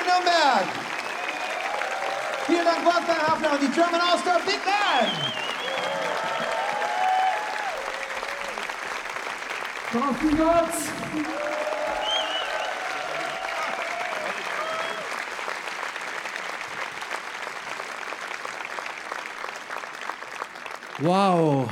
Nürnberg. Vielen Dank, Wolfgang Hafner und die German All-Star Big Band. Coffee Nuts. Wow.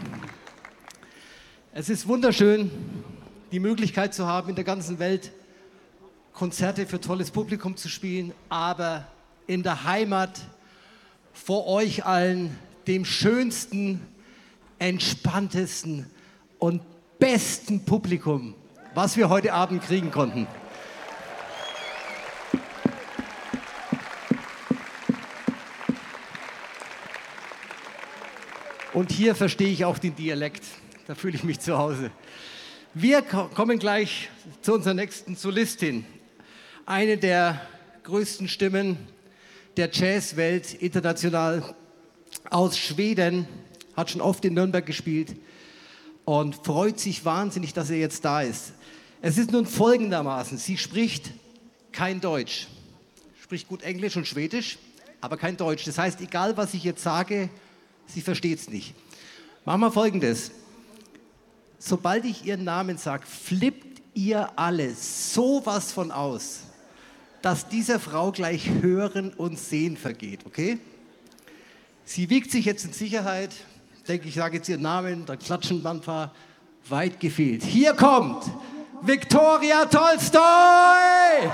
Es ist wunderschön, die Möglichkeit zu haben, in der ganzen Welt Konzerte für tolles Publikum zu spielen, aber in der Heimat vor euch allen, dem schönsten, entspanntesten und besten Publikum, was wir heute Abend kriegen konnten. Und hier verstehe ich auch den Dialekt, da fühle ich mich zu Hause. Wir kommen gleich zu unserer nächsten Solistin. Eine der größten Stimmen der Jazzwelt international aus Schweden, hat schon oft in Nürnberg gespielt und freut sich wahnsinnig, dass er jetzt da ist. Es ist nun folgendermaßen, sie spricht kein Deutsch, spricht gut Englisch und Schwedisch, aber kein Deutsch. Das heißt, egal was ich jetzt sage, sie versteht es nicht. Machen wir Folgendes. Sobald ich ihren Namen sage, flippt ihr alle sowas von aus, dass dieser Frau gleich Hören und Sehen vergeht, okay? Sie wiegt sich jetzt in Sicherheit. Ich denke, ich sage jetzt ihren Namen, dann klatschen ein paar. Weit gefehlt. Hier kommt Viktoria Tolstoi!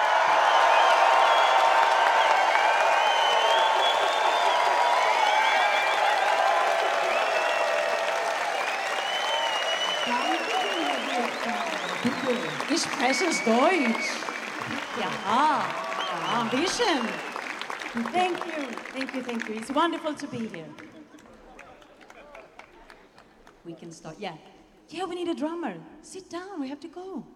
Ich spreche Deutsch. Ja, ein bisschen. Thank you. It's wonderful to be here. We can start. Yeah, we need a drummer. Sit down, we have to go.